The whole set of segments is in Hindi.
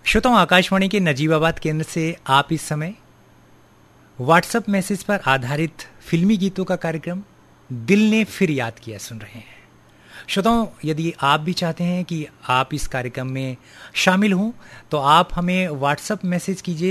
श्रोताओं, आकाशवाणी के नजीबाबाद केंद्र से आप इस समय व्हाट्सएप मैसेज पर आधारित फिल्मी गीतों का कार्यक्रम दिल ने फिर याद किया सुन रहे हैं। श्रोताओं, यदि आप भी चाहते हैं कि आप इस कार्यक्रम में शामिल हों तो आप हमें व्हाट्सएप मैसेज कीजिए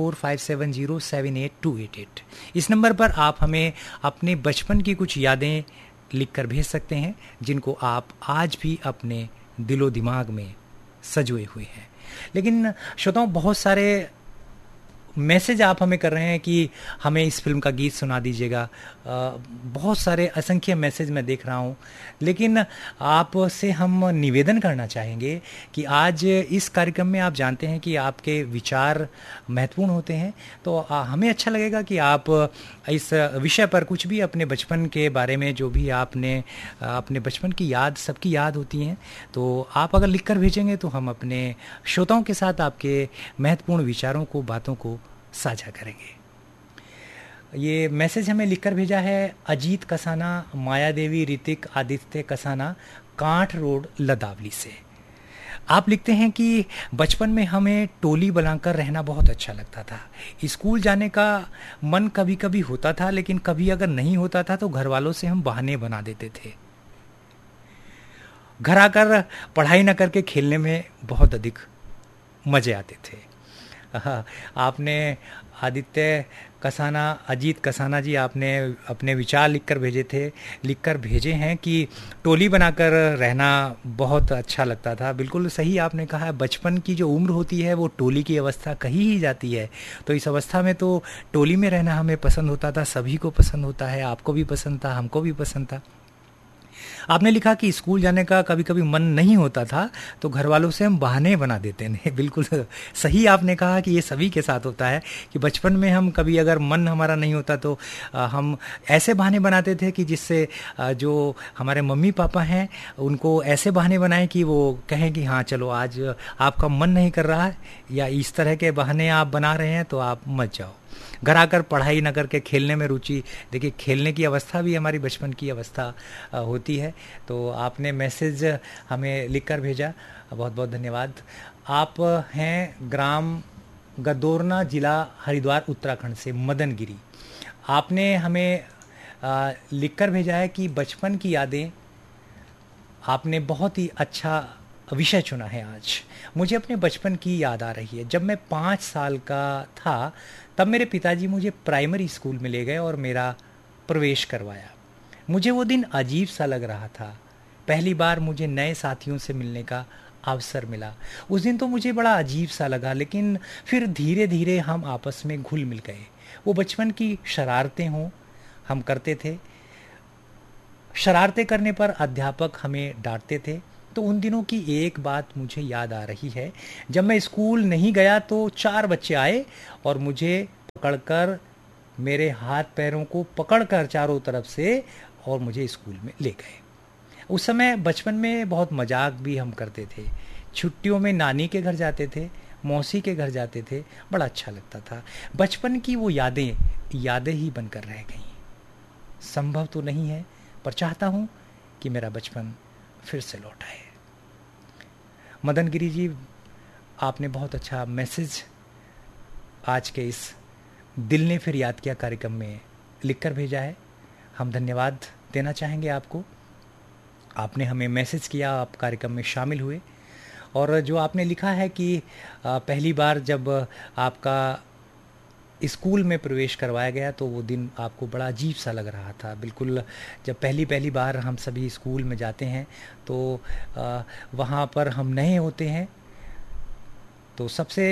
9457078288। इस नंबर पर आप हमें अपने बचपन की कुछ यादें लिखकर भेज सकते हैं जिनको आप आज भी अपने दिलो दिमाग में सजोए हुए हैं। लेकिन श्रोताओं, बहुत सारे मैसेज आप हमें कर रहे हैं कि हमें इस फिल्म का गीत सुना दीजिएगा। बहुत सारे असंख्य मैसेज मैं देख रहा हूं, लेकिन आपसे हम निवेदन करना चाहेंगे कि आज इस कार्यक्रम में आप जानते हैं कि आपके विचार महत्वपूर्ण होते हैं, तो हमें अच्छा लगेगा कि आप इस विषय पर कुछ भी अपने बचपन के बारे में, जो भी आपने अपने बचपन की याद, सबकी याद होती हैं, तो आप अगर लिखकर भेजेंगे तो हम अपने श्रोताओं के साथ आपके महत्वपूर्ण विचारों को, बातों को साझा करेंगे। ये मैसेज हमें लिखकर भेजा है अजीत कसाना, माया देवी, ऋतिक, आदित्य कसाना, कांठ रोड, लदावली से। आप लिखते हैं कि बचपन में हमें टोली बनाकर रहना बहुत अच्छा लगता था। स्कूल जाने का मन कभी कभी होता था, लेकिन कभी अगर नहीं होता था तो घर वालों से हम बहाने बना देते थे। घर आकर पढ़ाई न करके खेलने में बहुत अधिक मजे आते थे। आपने आदित्य कसाना, अजीत कसाना जी, आपने अपने विचार लिखकर भेजे हैं कि टोली बनाकर रहना बहुत अच्छा लगता था। बिल्कुल सही आपने कहा है, बचपन की जो उम्र होती है वो टोली की अवस्था कही ही जाती है। तो इस अवस्था में तो टोली में रहना हमें पसंद होता था, सभी को पसंद होता है, आपको भी पसंद था, हमको भी पसंद था। आपने लिखा कि स्कूल जाने का कभी कभी मन नहीं होता था तो घर वालों से हम बहाने बना देते थे। बिल्कुल सही आपने कहा कि ये सभी के साथ होता है कि बचपन में हम कभी अगर मन हमारा नहीं होता तो हम ऐसे बहाने बनाते थे कि जिससे जो हमारे मम्मी पापा हैं उनको ऐसे बहाने बनाएं कि वो कहें कि हाँ चलो आज आपका मन नहीं कर रहा है, या इस तरह के बहाने आप बना रहे हैं तो आप मत जाओ। घर आकर पढ़ाई न करके खेलने में रुचि, देखिए खेलने की अवस्था भी हमारी बचपन की अवस्था होती है। तो आपने मैसेज हमें लिखकर भेजा, बहुत बहुत धन्यवाद। आप हैं ग्राम गदोरना, जिला हरिद्वार, उत्तराखंड से मदन गिरी। आपने हमें लिखकर भेजा है कि बचपन की यादें, आपने बहुत ही अच्छा विषय चुना है आज। मुझे अपने बचपन की याद आ रही है। जब मैं 5 साल का था तब मेरे पिताजी मुझे प्राइमरी स्कूल में ले गए और मेरा प्रवेश करवाया। मुझे वो दिन अजीब सा लग रहा था। पहली बार मुझे नए साथियों से मिलने का अवसर मिला। उस दिन तो मुझे बड़ा अजीब सा लगा, लेकिन फिर धीरे धीरे हम आपस में घुल मिल गए। वो बचपन की शरारतें हम करते थे। शरारतें करने पर अध्यापक हमें डांटते थे। तो उन दिनों की एक बात मुझे याद आ रही है। जब मैं स्कूल नहीं गया तो 4 बच्चे आए और मुझे पकड़कर, मेरे हाथ पैरों को पकड़कर चारों तरफ से, और मुझे स्कूल में ले गए। उस समय बचपन में बहुत मजाक भी हम करते थे। छुट्टियों में नानी के घर जाते थे, मौसी के घर जाते थे, बड़ा अच्छा लगता था। बचपन की वो यादें ही बनकर रह गईं। संभव तो नहीं है, पर चाहता हूँ कि मेरा बचपन फिर से लौट आए। मदन गिरी जी, आपने बहुत अच्छा मैसेज आज के इस दिल ने फिर याद किया कार्यक्रम में लिखकर भेजा है। हम धन्यवाद देना चाहेंगे आपको। आपने हमें मैसेज किया, आप कार्यक्रम में शामिल हुए, और जो आपने लिखा है कि पहली बार जब आपका स्कूल में प्रवेश करवाया गया तो वो दिन आपको बड़ा अजीब सा लग रहा था। बिल्कुल, जब पहली बार हम सभी स्कूल में जाते हैं तो वहाँ पर हम नए होते हैं, तो सबसे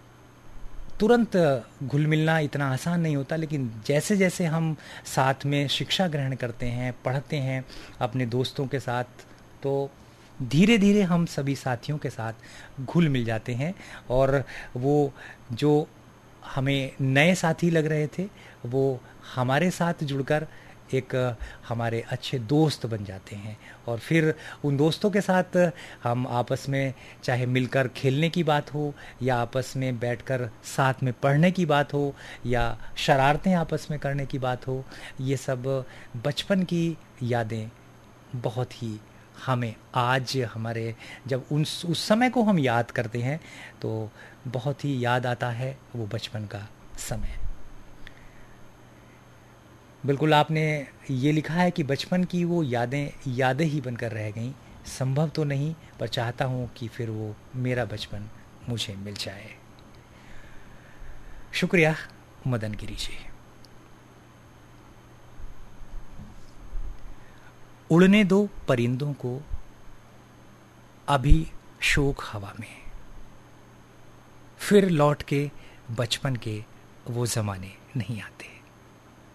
तुरंत घुल मिलना इतना आसान नहीं होता। लेकिन जैसे जैसे हम साथ में शिक्षा ग्रहण करते हैं, पढ़ते हैं अपने दोस्तों के साथ, तो धीरे धीरे हम सभी साथियों के साथ घुल मिल जाते हैं, और वो जो हमें नए साथी लग रहे थे वो हमारे साथ जुड़कर एक हमारे अच्छे दोस्त बन जाते हैं। और फिर उन दोस्तों के साथ हम आपस में चाहे मिलकर खेलने की बात हो, या आपस में बैठकर साथ में पढ़ने की बात हो, या शरारतें आपस में करने की बात हो, ये सब बचपन की यादें बहुत ही हमें आज हमारे जब उस समय को हम याद करते हैं तो बहुत ही याद आता है वो बचपन का समय। बिल्कुल आपने ये लिखा है कि बचपन की वो यादें यादें ही बनकर रह गईं, संभव तो नहीं पर चाहता हूँ कि फिर वो मेरा बचपन मुझे मिल जाए। शुक्रिया मदन गिरी जी। उड़ने दो परिंदों को अभी शोक हवा में, फिर लौट के बचपन के वो ज़माने नहीं आते।